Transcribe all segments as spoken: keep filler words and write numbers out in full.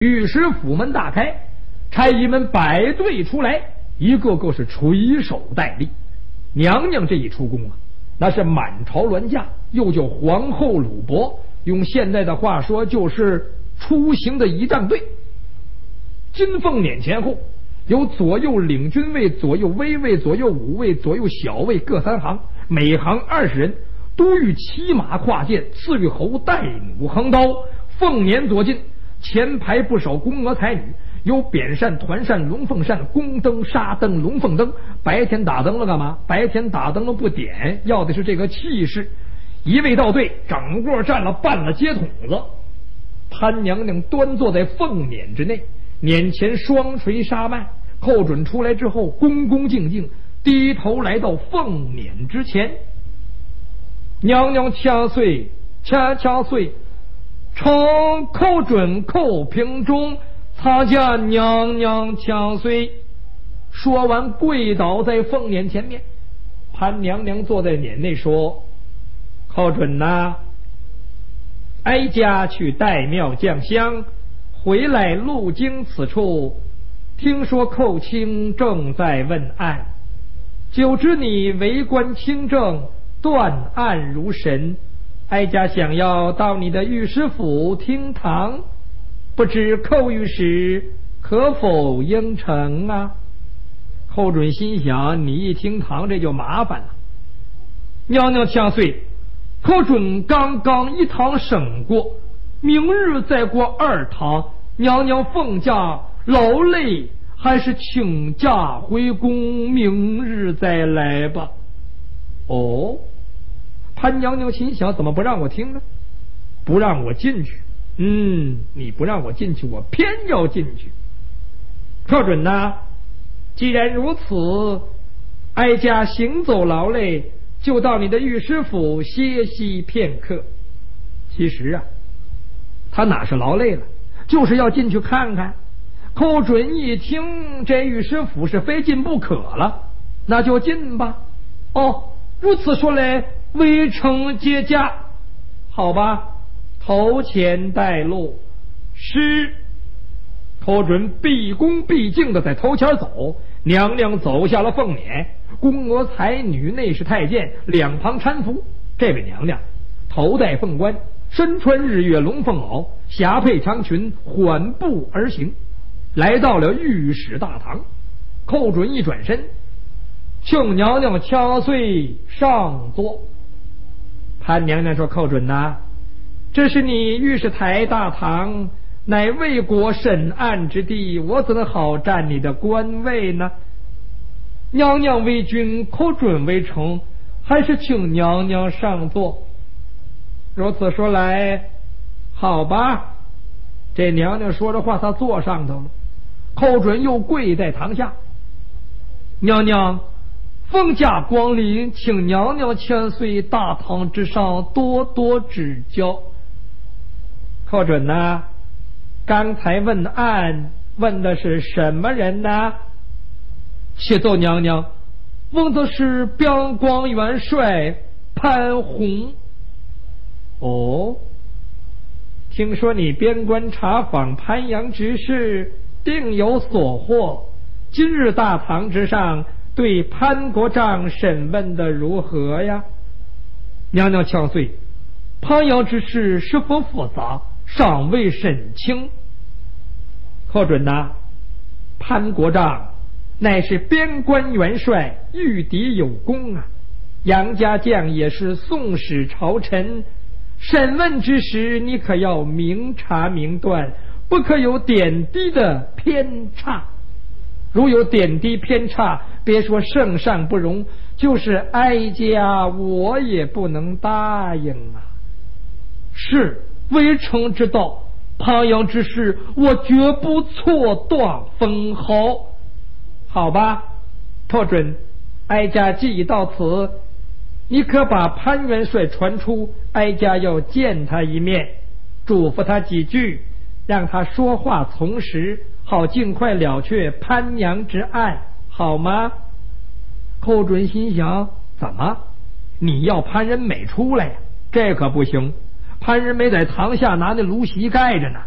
御史府门大开，差役们摆队出来，一个个是垂手戴笠。娘娘这一出宫啊，那是满朝銮驾，又叫皇后鲁伯，用现代的话说就是出行的仪仗队。金凤辇前后有左右领军卫、左右卫卫、左右武卫、左右小卫各三行，每行二十人，都御骑马跨剑，赐予侯带弩横刀。凤辇左近，前排不少宫娥才女，有扁扇、团扇、龙凤扇、宫灯、纱灯、龙凤灯。白天打灯了干嘛？白天打灯了不点，要的是这个气势。一位到队，整个占了半了街筒子。潘娘娘端坐在凤辇之内，辇前双垂纱幔，寇准出来之后，恭恭敬敬低头来到凤辇之前。娘娘千岁，千千岁，承寇准寇平中，参见娘娘千岁。说完跪倒在凤辇前面。潘娘娘坐在辇内说：寇准呐、啊，哀家去岱庙降香，回来路经此处，听说寇卿正在问案，久知你为官清正，断案如神，哀家想要到你的御史府听堂，不知寇御史可否应承啊？寇准心想，你一听堂这就麻烦了。娘娘千岁，寇准刚刚一堂审过，明日再过二堂，娘娘奉驾劳累，还是请假回宫，明日再来吧。哦，潘娘娘心想，怎么不让我听呢？不让我进去？嗯，你不让我进去，我偏要进去。寇准呐，既然如此，哀家行走劳累，就到你的御史府歇息片刻。其实啊，他哪是劳累了，就是要进去看看。寇准一听这御史府是非进不可了，那就进吧。哦，如此说来，微臣接驾。好吧，头前带路。是。寇准毕恭毕敬的在头前走，娘娘走下了凤辇，宫娥才女内侍太监两旁搀扶。这位娘娘头戴凤冠，身穿日月龙凤袄，霞帔长裙，缓步而行，来到了御史大堂。寇准一转身，请娘娘千岁上座。潘娘娘说：寇准呐、啊，这是你御史台大堂，乃为国审案之地，我怎好占你的官位呢？娘娘为君，寇准为臣，还是请娘娘上座。如此说来，好吧。这娘娘说着话，她坐上头了。寇准又跪在堂下。娘娘奉驾光临，请娘娘千岁大堂之上多多指教。寇准呐、啊，刚才问案问的是什么人呢？启奏娘娘，问的是边关元帅潘洪。哦，听说你边关查访潘阳之事，定有所获。今日大堂之上对潘国丈审问的如何呀？娘娘千岁，潘阳之事十分复杂，尚未审清。寇准呐、啊，潘国丈乃是边关元帅，御敌有功啊，杨家将也是宋史朝臣，审问之时你可要明察明断，不可有点滴的偏差。如有点滴偏差，别说圣上不容，就是哀家我也不能答应啊。是，微臣知道，潘阳之事我绝不错断分毫。好吧，寇准，哀家既已到此，你可把潘元帅传出，哀家要见他一面，嘱咐他几句，让他说话从实，好尽快了却潘娘之案，好吗？寇准心想，怎么你要潘仁美出来呀？这可不行，潘仁美在堂下拿那芦席盖着呢，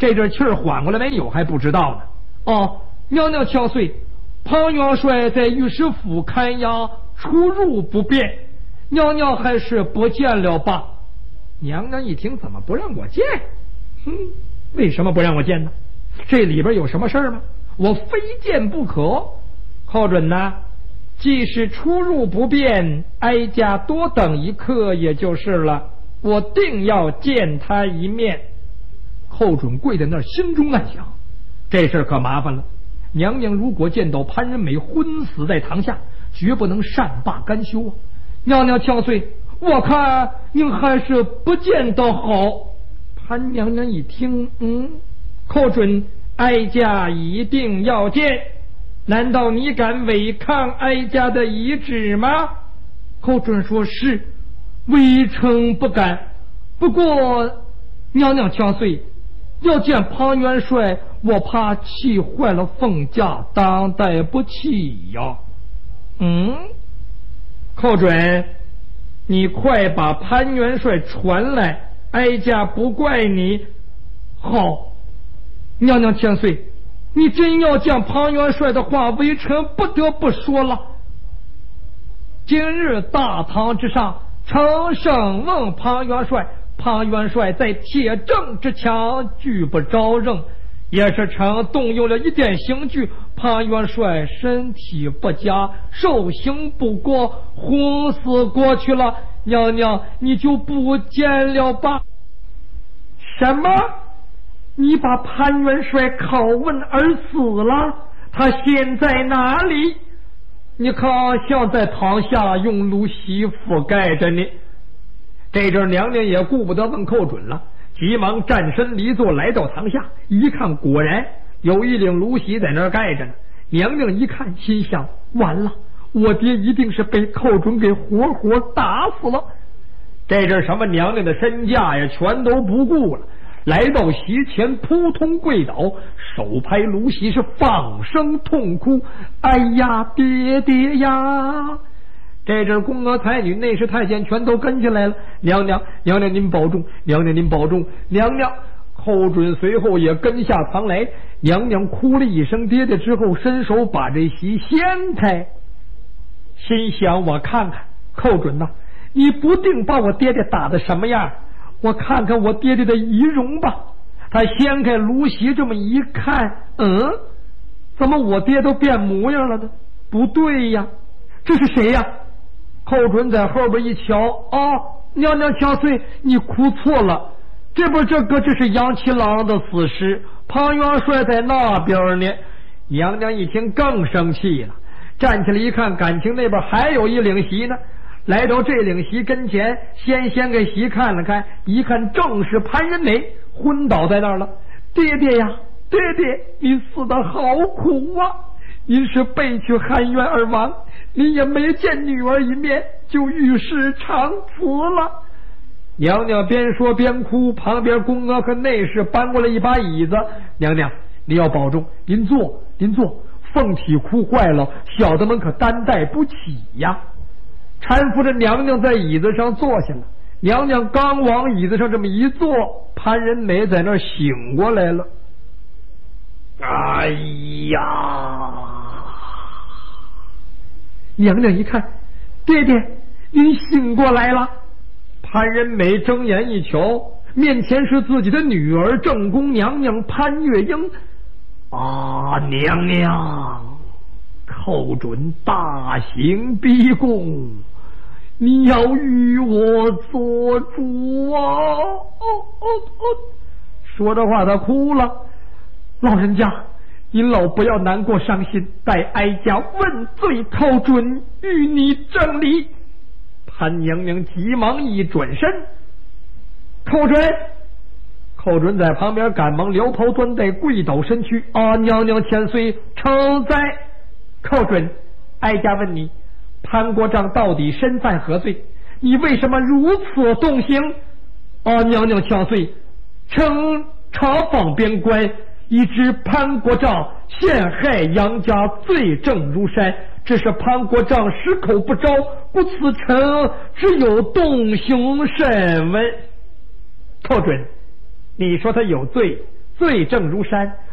这阵气儿缓过来没有还不知道呢。哦，娘娘千岁，庞元帅在御史府看押，出入不便，娘娘还是不见了吧。娘娘一听，怎么不让我见？哼，为什么不让我见呢？这里边有什么事儿吗？我非见不可。寇准呐，即使出入不便，哀家多等一刻也就是了，我定要见他一面。寇准跪在那儿，心中暗想，这事可麻烦了。娘娘如果见到潘仁美昏死在堂下，绝不能善罢甘休啊！娘娘千岁，我看您还是不见得好。潘娘娘一听，嗯，寇准，哀家一定要见。难道你敢违抗哀家的遗旨吗？寇准说是，微臣不敢。不过娘娘千岁，要见庞元帅，我怕气坏了凤驾，当代不起呀。嗯，寇准，你快把潘元帅传来，哀家不怪你。好，娘娘千岁，你真要讲庞元帅的话，微臣不得不说了。今日大堂之上，丞相问庞元帅，庞元帅在铁证之前拒不招认，也是臣动用了一点刑具，庞元帅身体不佳，受刑不过，昏死过去了。娘娘，你就不见了吧？什么？你把潘元帅拷问而死了？他现在哪里？你看像在堂下用芦席覆盖着呢。这阵娘娘也顾不得问寇准了，急忙站身离座，来到堂下，一看果然有一领芦席在那儿盖着呢。娘娘一看，心想完了，我爹一定是被寇准给活活打死了。这阵什么娘娘的身价呀，全都不顾了，来到席前扑通跪倒，手拍芦席，是放声痛哭。哎呀，爹爹呀！这阵宫娥才女内侍太监全都跟进来了。娘娘娘娘您保重，娘娘您保重，娘娘。寇准随后也跟下堂来。娘娘哭了一声爹爹之后，伸手把这席掀开，心想我看看寇准呐、啊，你不定把我爹爹打得什么样，我看看我爹爹的仪容吧。他掀开芦席这么一看，嗯，怎么我爹都变模样了呢？不对呀，这是谁呀？寇准在后边一瞧，哦，娘娘千岁，你哭错了，这不这个这是杨七郎的死尸，庞元帅在那边呢。娘娘一听更生气了，站起来一看，感情那边还有一领席呢。来到这领席跟前，先先给席看了看，一看正是潘仁美昏倒在那儿了。爹爹呀，爹爹，你死得好苦啊！您是背去含冤而亡，您也没见女儿一面，就与世长辞了。娘娘边说边哭，旁边宫娥和内侍搬过来一把椅子。娘娘，你要保重，您坐，您坐。凤体哭坏了，小的们可担待不起呀。搀扶着娘娘在椅子上坐下了。娘娘刚往椅子上这么一坐，潘仁美在那儿醒过来了。哎呀！娘娘一看，爹爹，您醒过来了。潘仁美睁眼一瞧，面前是自己的女儿正宫娘娘潘月英。啊，娘娘，寇准大刑逼供，你要与我做主啊！哦哦哦！说着话，他哭了。老人家，您老不要难过伤心，待哀家问罪寇准，与你正理。潘娘娘急忙一转身，寇准。寇准在旁边赶忙撩头端带，跪倒身躯。啊，娘娘千岁，承在。寇准，哀家问你，潘国璋到底身犯何罪？你为什么如此动刑？啊，娘娘千岁，臣查访边关，已知潘国璋陷害杨家，罪证如山，只是潘国璋矢口不招，故此臣只有动刑审问。寇准，你说他有罪， 罪证如山，